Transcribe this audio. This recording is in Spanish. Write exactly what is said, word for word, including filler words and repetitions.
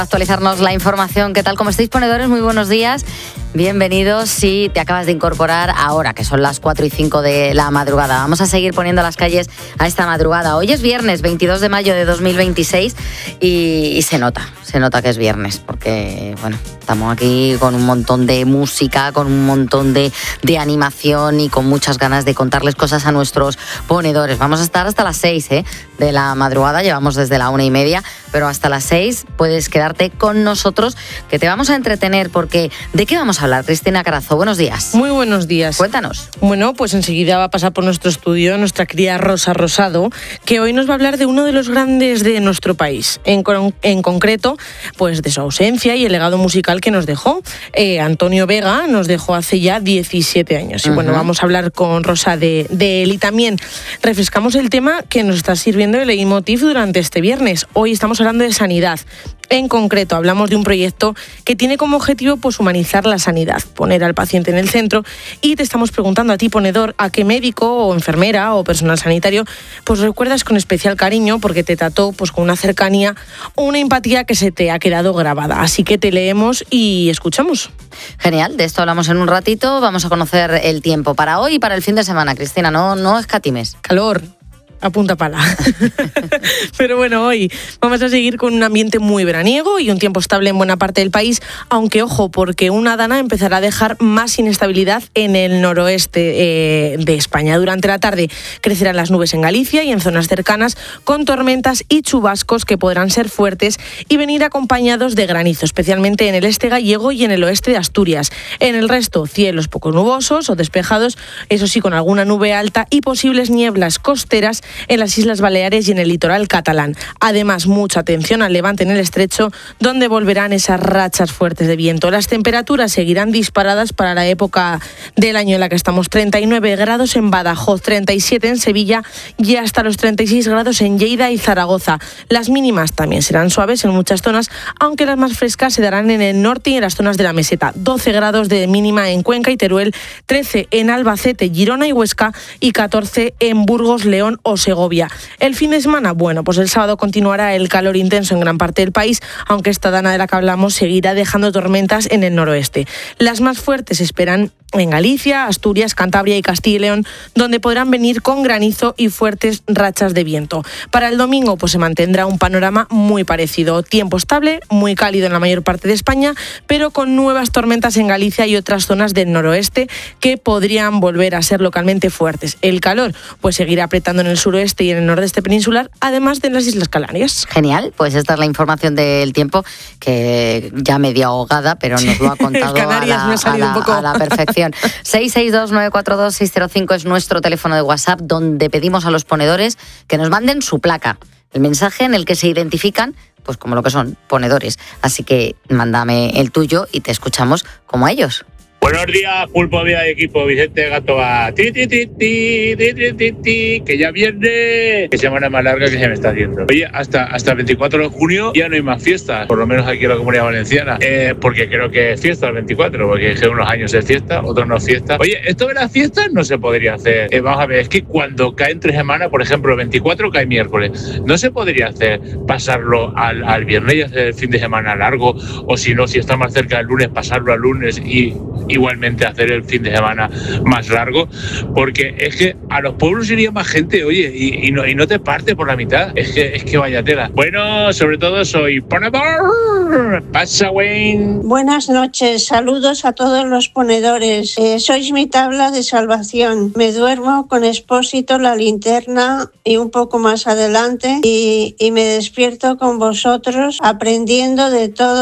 Actualizarnos la información. ¿Qué tal? ¿Cómo estáis, ponedores? Muy buenos días. Bienvenidos si te acabas de incorporar ahora, que son las cuatro y cinco de la madrugada. Vamos a seguir poniendo las calles a esta madrugada. Hoy es viernes, veintidós de mayo de dos mil veintiséis y, y se nota, se nota que es viernes porque, bueno, estamos aquí con un montón de música, con un montón de, de animación y con muchas ganas de contarles cosas a nuestros ponedores. Vamos a estar hasta las seis ¿eh? de la madrugada, llevamos desde la una y media, pero hasta las seis puedes quedarte con nosotros, que te vamos a entretener porque ¿de qué vamos a hablar? Cristina Carazo, buenos días. Muy buenos días. Cuéntanos. Bueno, pues enseguida va a pasar por nuestro estudio nuestra querida Rosa Rosado, que hoy nos va a hablar de uno de los grandes de nuestro país, en, con, en concreto, pues de su ausencia y el legado musical que nos dejó. Eh, Antonio Vega nos dejó hace ya diecisiete años. Uh-huh. Y bueno, vamos a hablar con Rosa de, de él y también refrescamos el tema que nos está sirviendo de leitmotiv durante este viernes. Hoy estamos hablando de sanidad. En concreto, hablamos de un proyecto que tiene como objetivo pues, humanizar la sanidad, poner al paciente en el centro, y te estamos preguntando a ti, ponedor, a qué médico o enfermera o personal sanitario pues recuerdas con especial cariño porque te trató pues, con una cercanía o una empatía que se te ha quedado grabada. Así que te leemos y escuchamos. Genial, de esto hablamos en un ratito. Vamos a conocer el tiempo para hoy y para el fin de semana. Cristina, no, no escatimes. Calor. A punta pala. Pero bueno, hoy vamos a seguir con un ambiente muy veraniego y un tiempo estable en buena parte del país, aunque ojo, porque una dana empezará a dejar más inestabilidad en el noroeste eh, de España. Durante la tarde crecerán las nubes en Galicia y en zonas cercanas, con tormentas y chubascos que podrán ser fuertes y venir acompañados de granizo, especialmente en el este gallego y en el oeste de Asturias. En el resto, cielos poco nubosos o despejados, eso sí, con alguna nube alta y posibles nieblas costeras en las Islas Baleares y en el litoral catalán. Además, mucha atención al levante en el estrecho, donde volverán esas rachas fuertes de viento. Las temperaturas seguirán disparadas para la época del año en la que estamos. treinta y nueve grados en Badajoz, treinta y siete en Sevilla y hasta los treinta y seis grados en Lleida y Zaragoza. Las mínimas también serán suaves en muchas zonas, aunque las más frescas se darán en el norte y en las zonas de la meseta. doce grados de mínima en Cuenca y Teruel, trece en Albacete, Girona y Huesca y catorce en Burgos, León o Segovia. El fin de semana, bueno, pues el sábado continuará el calor intenso en gran parte del país, aunque esta dana de la que hablamos seguirá dejando tormentas en el noroeste. Las más fuertes se esperan en Galicia, Asturias, Cantabria y Castilla y León, donde podrán venir con granizo y fuertes rachas de viento. Para el domingo pues se mantendrá un panorama muy parecido. Tiempo estable, muy cálido en la mayor parte de España, pero con nuevas tormentas en Galicia y otras zonas del noroeste que podrían volver a ser localmente fuertes. El calor pues seguirá apretando en el suroeste y en el nordeste peninsular, además de en las Islas Canarias. Genial, pues esta es la información del tiempo, que ya medio ahogada, pero nos lo ha contado a la, a, la, a la perfección. seis seis dos nueve cuatro dos seis cero cinco es nuestro teléfono de WhatsApp, donde pedimos a los ponedores que nos manden su placa, el mensaje en el que se identifican pues como lo que son, ponedores. Así que mándame el tuyo y te escuchamos como a ellos. Buenos días, Pulpo Vida de equipo, Vicente Gatoa. Ti, ti, ti, ti, ti, ti, ti, ti, que ya viene. Qué semana más larga que se me está haciendo. Oye, hasta, hasta el veinticuatro de junio ya no hay más fiestas, por lo menos aquí en la Comunidad Valenciana. Eh, porque creo que es fiesta el veinticuatro, porque es que unos años es fiesta, otros no es fiesta. Oye, esto de las fiestas no se podría hacer. Eh, vamos a ver, es que cuando cae entre semana, por ejemplo, el veinticuatro cae miércoles, no se podría hacer pasarlo al, al viernes y hacer el fin de semana largo, o si no, si está más cerca del lunes, pasarlo al lunes y igualmente hacer el fin de semana más largo, porque es que a los pueblos iría más gente, oye, y, y, no, y no te parte por la mitad, es que, es que vaya tela. Bueno, sobre todo soy ponedor, pasa Wayne. Buenas noches, saludos a todos los ponedores, eh, sois mi tabla de salvación, me duermo con Expósito, La Linterna y un poco más adelante y, y me despierto con vosotros aprendiendo de todo.